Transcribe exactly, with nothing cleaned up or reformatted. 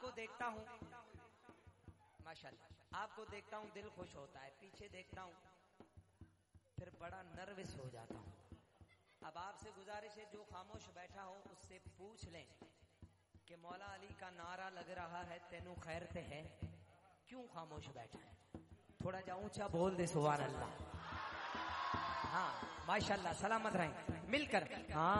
आपको देखता हूं माशाल्लाह, आपको देखता हूं दिल खुश होता है, पीछे देखता हूं फिर बड़ा नर्वस हो जाता हूं। अब आपसे गुजारिश है जो खामोश बैठा हो उससे पूछ लें कि मौला अली का नारा लग रहा है तेनू खैर ते है, क्यों खामोश बैठा है? थोड़ा जा ऊंचा बोल दे सुभान अल्लाह। हाँ माशाल्लाह, सलामत रहें मिलकर। हाँ